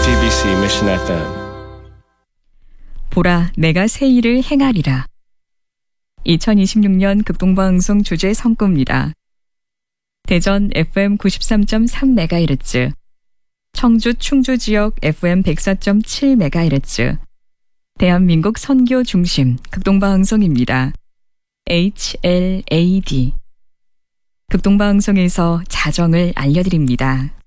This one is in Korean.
CBC Mission FM. 보라, 내가 새 일을 행하리라. 2026년 극동방송 주제 선구입니다. 대전 FM 93.3MHz, 청주 충주 지역 FM 104.7MHz, 대한민국 선교 중심 극동방송입니다. HLAD. 극동방송에서 자정을 알려드립니다.